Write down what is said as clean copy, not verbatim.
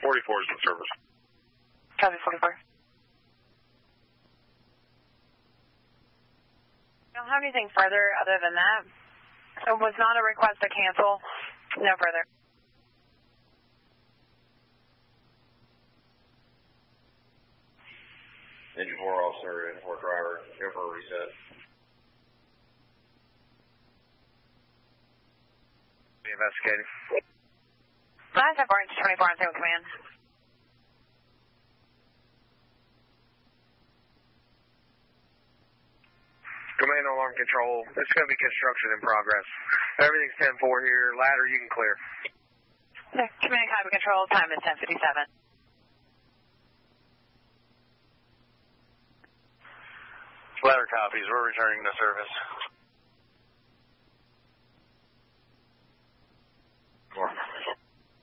44 is in service. Copy 44. Don't have anything further other than that. It was not a request to cancel. No further. Engine 4 officer, Engine 4 driver, go for a reset. Be investigating. 974 Engine 24 on same command. Command alarm control. It's going to be construction in progress. Everything's 10-4 here. Ladder, you can clear. Command copy control. Time is 10:57. Ladder copies. We're returning to service.